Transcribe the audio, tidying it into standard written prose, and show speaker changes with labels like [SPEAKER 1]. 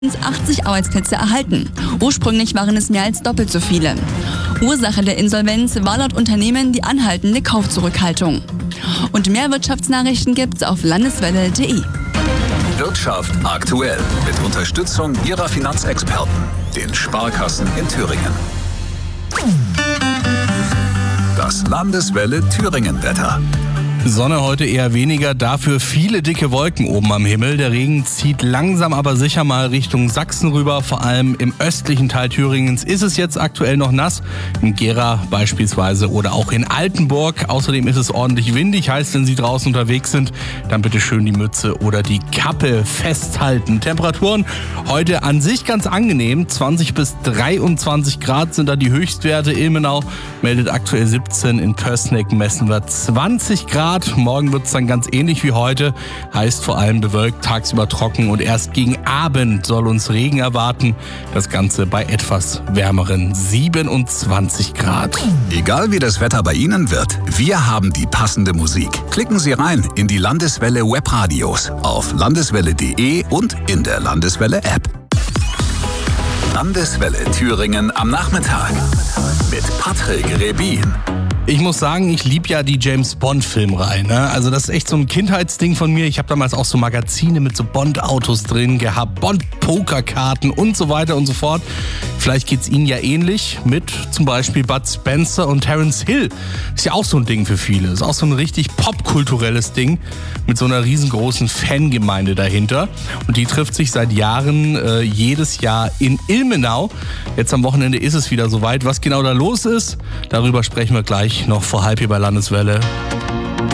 [SPEAKER 1] 80 Arbeitsplätze erhalten. Ursprünglich waren es mehr als doppelt so viele. Ursache der Insolvenz war laut Unternehmen die anhaltende Kaufzurückhaltung. Und mehr Wirtschaftsnachrichten gibt's auf landeswelle.de.
[SPEAKER 2] Wirtschaft aktuell mit Unterstützung Ihrer Finanzexperten, den Sparkassen in Thüringen. Das Landeswelle Thüringen-Wetter.
[SPEAKER 3] Sonne heute eher weniger, dafür viele dicke Wolken oben am Himmel. Der Regen zieht langsam aber sicher mal Richtung Sachsen rüber. Vor allem im östlichen Teil Thüringens ist es jetzt aktuell noch nass. In Gera beispielsweise oder auch in Altenburg. Außerdem ist es ordentlich windig. Heißt, wenn Sie draußen unterwegs sind, dann bitte schön die Mütze oder die Kappe festhalten. Temperaturen heute an sich ganz angenehm. 20 bis 23 Grad sind da die Höchstwerte. Ilmenau meldet aktuell 17, in Pößneck messen wir 20 Grad. Morgen wird es dann ganz ähnlich wie heute, heißt vor allem bewölkt, tagsüber trocken und erst gegen Abend soll uns Regen erwarten. Das Ganze bei etwas wärmeren 27 Grad.
[SPEAKER 2] Egal wie das Wetter bei Ihnen wird, wir haben die passende Musik. Klicken Sie rein in die Landeswelle Webradios auf landeswelle.de und in der Landeswelle App. Landeswelle Thüringen am Nachmittag mit Patrick Rebin.
[SPEAKER 3] Ich muss sagen, ich liebe ja die James-Bond-Filmreihe. Ne? Also das ist echt so ein Kindheitsding von mir. Ich habe damals auch so Magazine mit so Bond-Autos drin gehabt, Bond-Pokerkarten und so weiter und so fort. Vielleicht geht's Ihnen ja ähnlich mit zum Beispiel Bud Spencer und Terence Hill. Ist ja auch so ein Ding für viele. Ist auch so ein richtig popkulturelles Ding mit so einer riesengroßen Fangemeinde dahinter. Und die trifft sich seit Jahren jedes Jahr in Ilmenau. Jetzt am Wochenende ist es wieder soweit. Was genau da los ist, darüber sprechen wir gleich noch vor halb hier bei Landeswelle.